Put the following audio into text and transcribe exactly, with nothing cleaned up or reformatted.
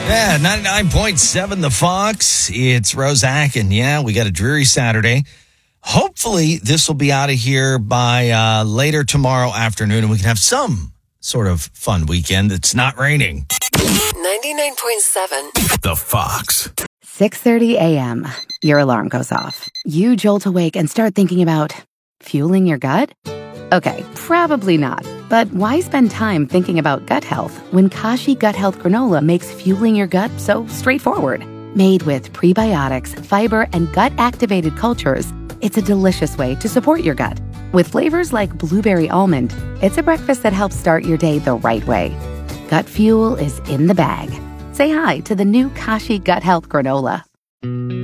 Yeah, ninety-nine point seven The Fox. It's Roszak, and yeah, we got a dreary Saturday. Hopefully, this will be out of here by uh, later tomorrow afternoon, and we can have some sort of fun weekend that's not raining. ninety-nine point seven The Fox. six thirty a.m. Your alarm goes off. You jolt awake and start thinking about fueling your gut? Okay, probably not. But why spend time thinking about gut health when Kashi Gut Health Granola makes fueling your gut so straightforward? Made with prebiotics, fiber, and gut-activated cultures, it's a delicious way to support your gut. With flavors like blueberry almond, it's a breakfast that helps start your day the right way. Gut fuel is in the bag. Say hi to the new Kashi Gut Health Granola.